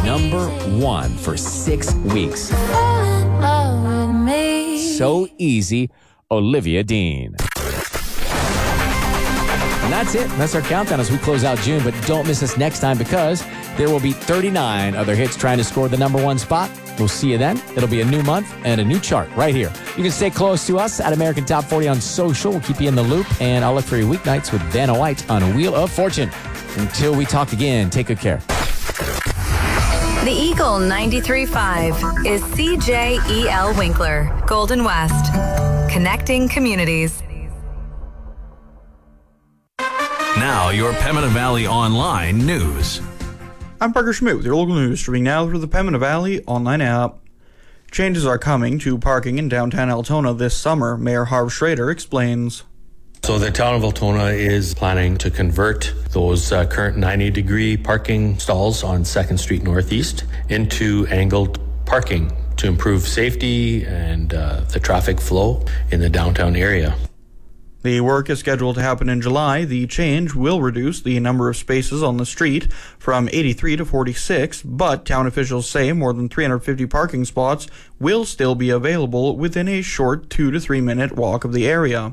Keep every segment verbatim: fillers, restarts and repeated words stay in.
number one for six weeks. So easy, Olivia Dean. And that's it. That's our countdown as we close out June. But don't miss us next time because there will be thirty-nine other hits trying to score the number one spot. We'll see you then. It'll be a new month and a new chart right here. You can stay close to us at American Top forty on social. We'll keep you in the loop. And I'll look for your weeknights with Vanna White on Wheel of Fortune. Until we talk again, take good care. The Eagle ninety-three point five is C J E L Winkler, Golden West. Connecting communities. Now, your Pembina Valley Online news. I'm Parker Schmidt with your local news, streaming now through the Pembina Valley Online app. Changes are coming to parking in downtown Altona this summer, Mayor Harv Schrader explains. So the town of Altona is planning to convert those uh, current ninety degree parking stalls on second Street Northeast into angled parking to improve safety and uh, the traffic flow in the downtown area. The work is scheduled to happen in July. The change will reduce the number of spaces on the street from eighty-three to forty-six, but town officials say more than three hundred fifty parking spots will still be available within a short two to three minute walk of the area.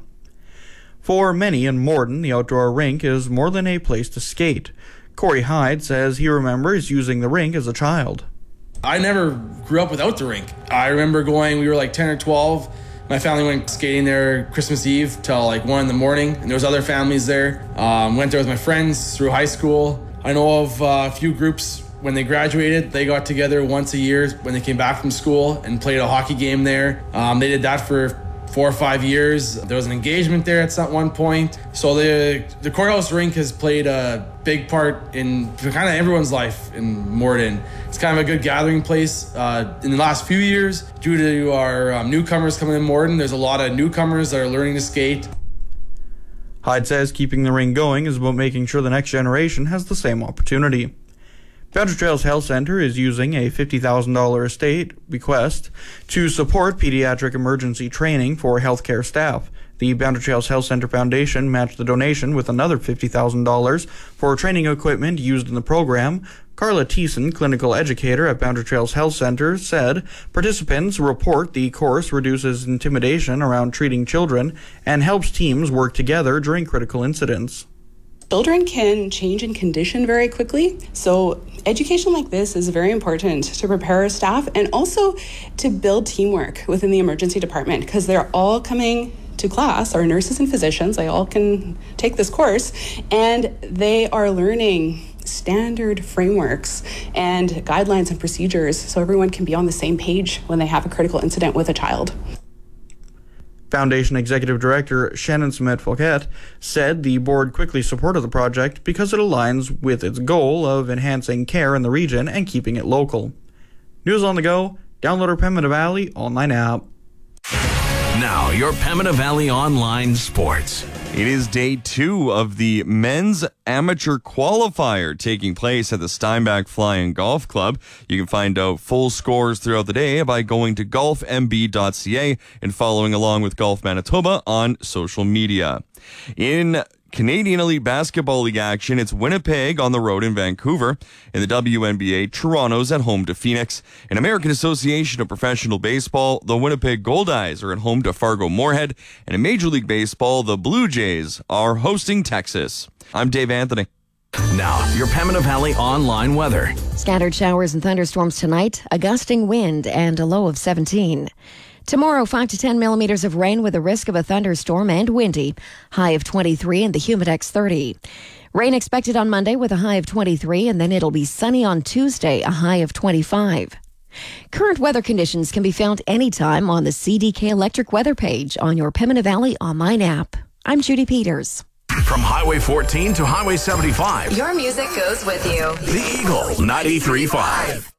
For many in Morden, the outdoor rink is more than a place to skate. Corey Hyde says he remembers using the rink as a child. I never grew up without the rink. I remember going, we were like ten or twelve. My family went skating there Christmas Eve till like one in the morning, and there was other families there. Um, went there with my friends through high school. I know of uh, a few groups when they graduated, they got together once a year when they came back from school and played a hockey game there. Um, they did that for four or five years. There was an engagement there at some one point. So the the courthouse rink has played a big part in kind of everyone's life in Morden. It's kind of a good gathering place. Uh, in the last few years, due to our um, newcomers coming in Morden, there's a lot of newcomers that are learning to skate. Hyde says keeping the ring going is about making sure the next generation has the same opportunity. Boundary Trails Health Center is using a fifty thousand dollars estate bequest to support pediatric emergency training for healthcare staff. The Boundary Trails Health Center Foundation matched the donation with another fifty thousand dollars for training equipment used in the program. Carla Thiessen, clinical educator at Boundary Trails Health Center, said participants report the course reduces intimidation around treating children and helps teams work together during critical incidents. Children can change in condition very quickly, so education like this is very important to prepare our staff and also to build teamwork within the emergency department because they're all coming to class, our nurses and physicians, they all can take this course, and they are learning standard frameworks and guidelines and procedures so everyone can be on the same page when they have a critical incident with a child. Foundation Executive Director Shannon Smet-Fouquet said the board quickly supported the project because it aligns with its goal of enhancing care in the region and keeping it local. News on the go, download our Pembina Valley online app. Now, your Pembina Valley Online Sports. It is day two of the men's amateur qualifier taking place at the Steinbach Fly-In Golf Club. You can find out full scores throughout the day by going to golf m b dot c a and following along with Golf Manitoba on social media. In Canadian Elite Basketball League action, it's Winnipeg on the road in Vancouver. In the W N B A, Toronto's at home to Phoenix. In American Association of Professional Baseball, the Winnipeg Goldeyes are at home to Fargo-Moorhead. And in Major League Baseball, the Blue Jays are hosting Texas. I'm Dave Anthony. Now, your Pembina Valley Online weather. Scattered showers and thunderstorms tonight, a gusting wind, and a low of seventeen. Tomorrow, five to ten millimeters of rain with a risk of a thunderstorm and windy. High of twenty-three and the Humidex thirty. Rain expected on Monday with a high of twenty-three, and then it'll be sunny on Tuesday, a high of twenty-five. Current weather conditions can be found anytime on the C D K Electric weather page on your Pembina Valley online app. I'm Judy Peters. From Highway fourteen to Highway seventy-five. Your music goes with you. The Eagle ninety-three point five.